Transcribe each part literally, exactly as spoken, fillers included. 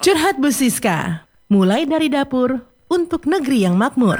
Curhat Bu Siska, mulai dari dapur untuk negeri yang makmur.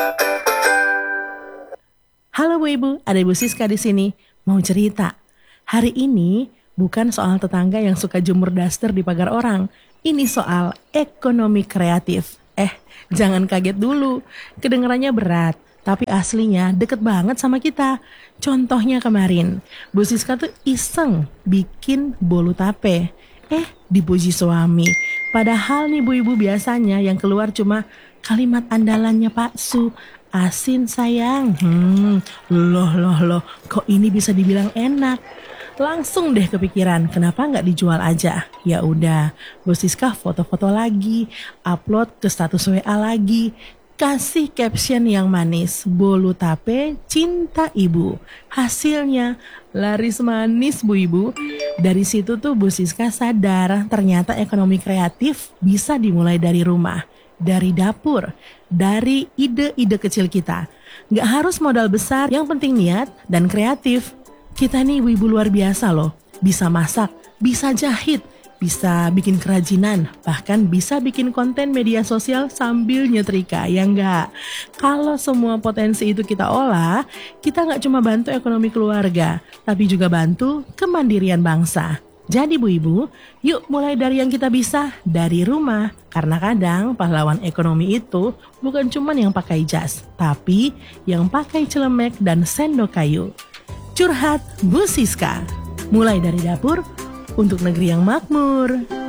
Halo Bu Ibu, ada Ibu Siska di sini. Mau cerita. Hari ini bukan soal tetangga yang suka jemur daster di pagar orang. Ini soal ekonomi kreatif. Eh, jangan kaget dulu. Kedengarannya berat, tapi aslinya deket banget sama kita. Contohnya kemarin, Bu Siska tuh iseng bikin bolu tape. Eh, dipuji suami. Padahal nih Bu Ibu biasanya yang keluar cuma kalimat andalannya Pak Su. Asin sayang. Hmm, loh loh loh, kok ini bisa dibilang enak? Langsung deh kepikiran, kenapa nggak dijual aja? Ya udah, Bu Siska foto-foto lagi, upload ke status W A lagi. Kasih caption yang manis, bolu tape cinta ibu. Hasilnya laris manis Bu Ibu. Dari situ tuh Bu Siska sadar ternyata ekonomi kreatif bisa dimulai dari rumah, dari dapur, dari ide-ide kecil kita. Gak harus modal besar, yang penting niat dan kreatif. Kita nih ibu-ibu luar biasa loh, bisa masak, bisa jahit, bisa bikin kerajinan, bahkan bisa bikin konten media sosial sambil nyetrika, ya enggak? Kalau semua potensi itu kita olah, kita nggak cuma bantu ekonomi keluarga, tapi juga bantu kemandirian bangsa. Jadi Bu Ibu, yuk mulai dari yang kita bisa, dari rumah. Karena kadang pahlawan ekonomi itu bukan cuma yang pakai jas, tapi yang pakai celemek dan sendok kayu. Curhat Bu Siska, mulai dari dapur untuk negeri yang makmur.